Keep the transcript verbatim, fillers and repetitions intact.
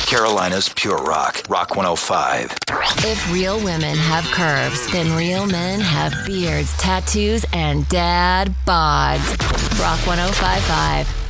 Carolina's Pure Rock, Rock one oh five. If real women have curves, then real men have beards, tattoos, and dad bods. Rock one oh five point five.